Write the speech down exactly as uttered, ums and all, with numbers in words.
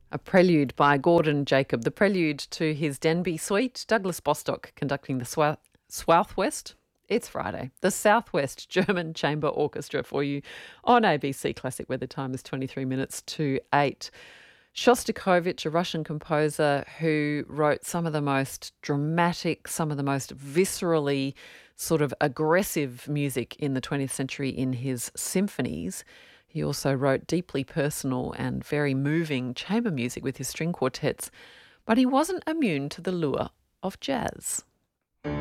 A prelude by Gordon Jacob, the prelude to his Denby Suite. Douglas Bostock conducting the Swa- Southwest. It's Friday. The Southwest German Chamber Orchestra for you on A B C Classic, where the time is twenty-three minutes to eight. Shostakovich, a Russian composer who wrote some of the most dramatic, some of the most viscerally sort of aggressive music in the twentieth century in his symphonies. He also wrote deeply personal and very moving chamber music with his string quartets, but he wasn't immune to the lure of jazz.